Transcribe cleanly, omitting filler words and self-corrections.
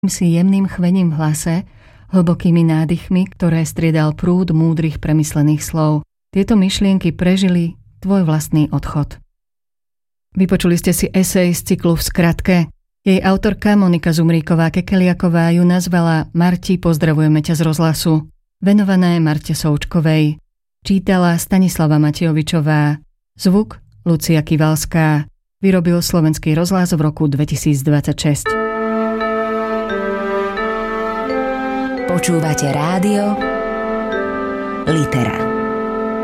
si jemným chvením v hlase, hlbokými nádychmi, ktoré striedal prúd múdrych premyslených slov. Tieto myšlienky prežili tvoj vlastný odchod. Vypočuli ste si esej z cyklu V skratke. Jej autorka Monika Zumríková-Kekeliaková ju nazvala Marti, pozdravujeme ťa z rozhlasu. Venované Marte Součkovej. Čítala Stanislava Matejovičová. Zvuk Lucia Kivalská. Vyrobil Slovenský rozhlas v roku 2026. Počúvate rádio Litera.